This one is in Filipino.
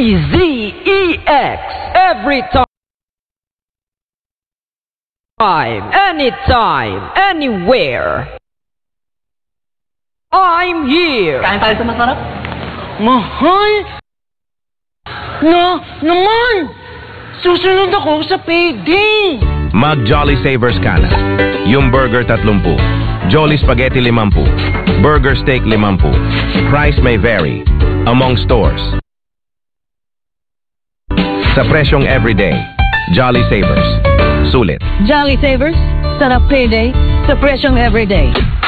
DZEX every time, anytime, anywhere. I'm here. Kain tayo sa masarap? Mahal? Naman! Susunod ako sa payday! Mag Jolly Savers ka na. Yung burger 30, Jolly Spaghetti 50, Burger Steak 50. Price may vary among stores. Sa presyong everyday, Jolly Savers. Sulit. Jolly Savers, sarap payday, sa presyong everyday.